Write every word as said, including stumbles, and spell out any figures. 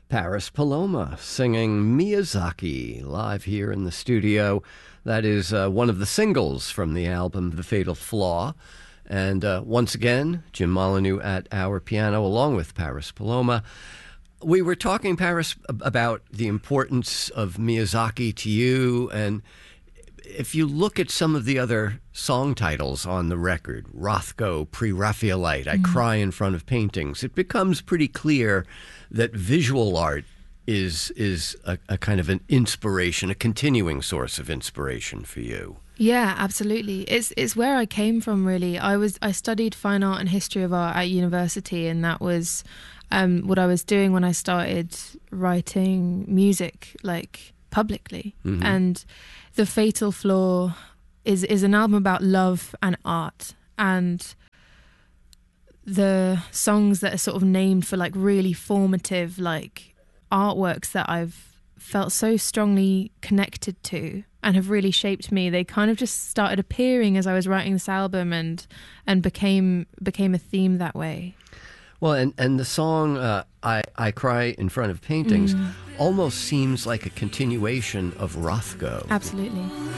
Paris Paloma singing Miyazaki live here in the studio. That is uh, one of the singles from the album The Fatal Flaw. And uh, once again, Jim Molyneux at our piano along with Paris Paloma. We were talking, Paris, about the importance of Miyazaki to you, and if you look at some of the other song titles on the record, Rothko, Pre-Raphaelite, I mm-hmm. Cry in Front of Paintings, it becomes pretty clear that visual art is is a, a kind of an inspiration, a continuing source of inspiration for you. Yeah, absolutely. It's it's where I came from, really. I was I studied fine art and history of art at university, and that was um, what I was doing when I started writing music, like publicly. Mm-hmm. And The Fatal Flaw is is an album about love and art, and the songs that are sort of named for like really formative like artworks that I've felt so strongly connected to and have really shaped me. They kind of just started appearing as I was writing this album and and became became a theme that way. Well, and, and the song uh, I, I Cry in Front of Paintings mm. almost seems like a continuation of Rothko. Absolutely.